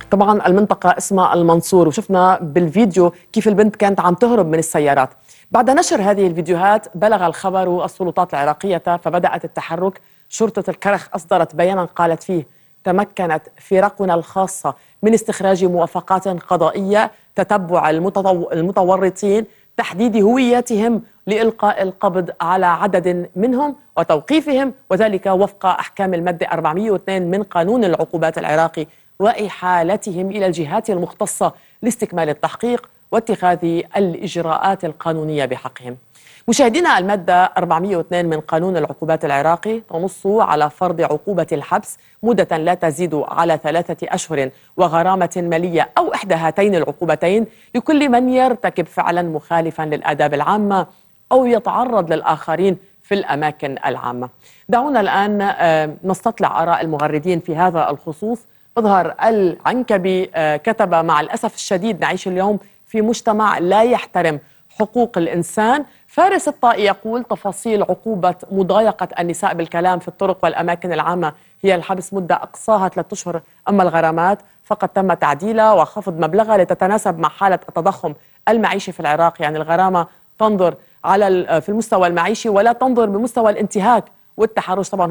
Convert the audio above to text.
طبعا المنطقة اسمها المنصور، وشفنا بالفيديو كيف البنت كانت عم تهرب من السيارات. بعد نشر هذه الفيديوهات بلغ الخبر السلطات العراقية فبدأت التحرك. شرطة الكرخ أصدرت بيانا قالت فيه: تمكنت فرقنا الخاصة من استخراج موافقات قضائية، تتبع المتورطين، تحديد هوياتهم، لإلقاء القبض على عدد منهم وتوقيفهم، وذلك وفق أحكام المادة 402 من قانون العقوبات العراقي، وإحالتهم إلى الجهات المختصة لاستكمال التحقيق واتخاذ الإجراءات القانونية بحقهم. مشاهدينا، المادة 402 من قانون العقوبات العراقي تنص على فرض عقوبة الحبس مدة لا تزيد على 3 أشهر وغرامة مالية أو إحدى هاتين العقوبتين لكل من يرتكب فعلا مخالفا للآداب العامة أو يتعرض للآخرين في الأماكن العامة. دعونا الآن نستطلع آراء المغردين في هذا الخصوص. مظهر العنكبي كتب: مع الأسف الشديد نعيش اليوم في مجتمع لا يحترم حقوق الإنسان. فارس الطائي يقول: تفاصيل عقوبة مضايقة النساء بالكلام في الطرق والأماكن العامة هي الحبس مدة أقصاها 3 أشهر، أما الغرامات فقد تم تعديلها وخفض مبلغها لتتناسب مع حالة التضخم المعيشي في العراق. يعني الغرامة تنظر في المستوى المعيشي ولا تنظر بمستوى الانتهاك والتحرش. طبعا